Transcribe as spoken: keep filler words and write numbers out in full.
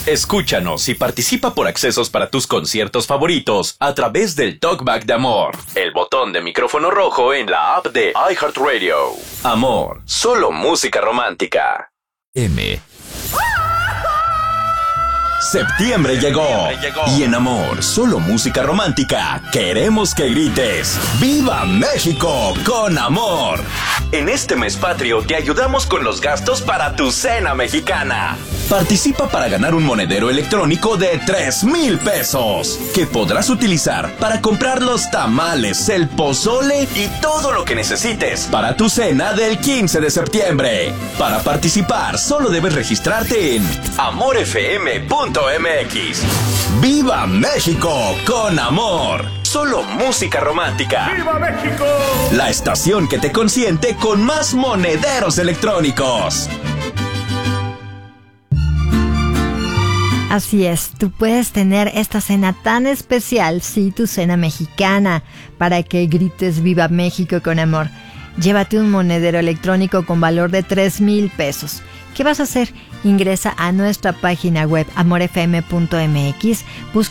Escúchanos y participa por accesos para tus conciertos favoritos a través del Talkback de Amor, el botón de micrófono rojo en la app de iHeartRadio. Amor, solo música romántica. M. Septiembre llegó, Septiembre llegó y en Amor, solo música romántica, queremos que grites ¡Viva México con Amor! En este mes patrio te ayudamos con los gastos para tu cena mexicana. Participa para ganar un monedero electrónico de tres mil pesos que podrás utilizar para comprar los tamales, el pozole y todo lo que necesites para tu cena del quince de septiembre. Para participar solo debes registrarte en amor f m punto m x. ¡Viva México con Amor! Solo música romántica. ¡Viva México! La estación que te consiente con más monederos electrónicos. Así es, tú puedes tener esta cena tan especial, sí, tu cena mexicana, para que grites ¡Viva México con Amor! Llévate un monedero electrónico con valor de tres mil pesos. ¿Qué vas a hacer? Ingresa a nuestra página web amor f m punto m x, busca